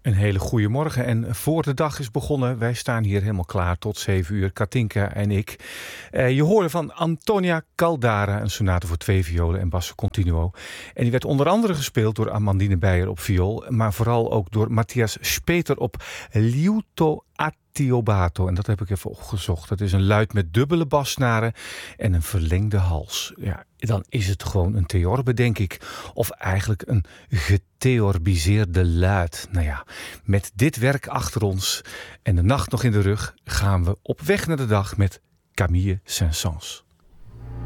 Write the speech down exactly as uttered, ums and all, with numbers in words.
Een hele goede morgen en voor de dag is begonnen. Wij staan hier helemaal klaar tot zeven uur, Katinka en ik. Uh, je hoorde van Antonia Caldara, een sonate voor twee violen en basso continuo. En die werd onder andere gespeeld door Amandine Beijer op viool, maar vooral ook door Matthias Speter op liuto attiobato. En dat heb ik even opgezocht. Dat is een luid met dubbele bassnaren en een verlengde hals. Ja, dan is het gewoon een theorbe, denk ik. Of eigenlijk een getheorbiseerde luid. Nou ja, met dit werk achter ons en de nacht nog in de rug gaan we op weg naar de dag met Camille Saint-Saëns.